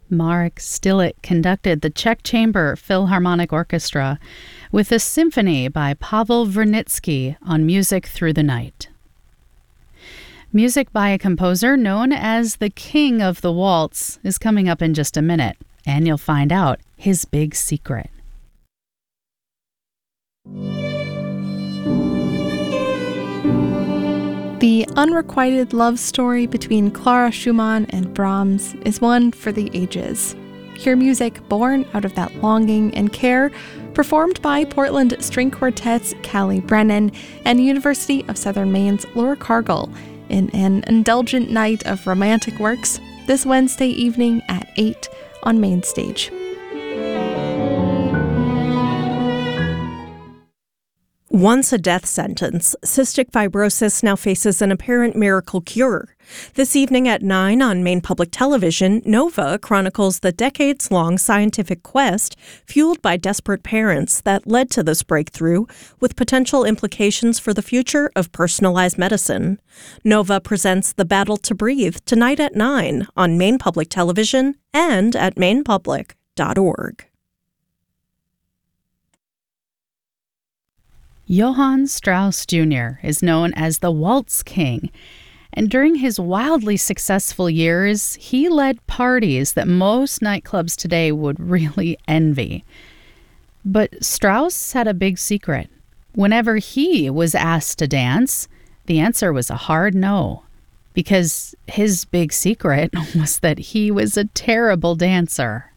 Marek Stilit conducted the Czech Chamber Philharmonic Orchestra with a symphony by Pavel Vernitsky on Music Through the Night. Music by a composer known as the King of the Waltz is coming up in just a minute, and you'll find out his big secret. The unrequited love story between Clara Schumann and Brahms is one for the ages. Hear music born out of that longing and care, performed by Portland String Quartet's Callie Brennan and University of Southern Maine's Laura Cargill in an indulgent night of romantic works this Wednesday evening at 8 on Main Stage. Once a death sentence, cystic fibrosis now faces an apparent miracle cure. This evening at 9 on Maine Public Television, Nova chronicles the decades-long scientific quest fueled by desperate parents that led to this breakthrough, with potential implications for the future of personalized medicine. Nova presents The Battle to Breathe tonight at 9 on Maine Public Television and at mainepublic.org. Johann Strauss Jr. is known as the Waltz King, and during his wildly successful years, he led parties that most nightclubs today would really envy. But Strauss had a big secret. Whenever he was asked to dance, the answer was a hard no, because his big secret was that he was a terrible dancer.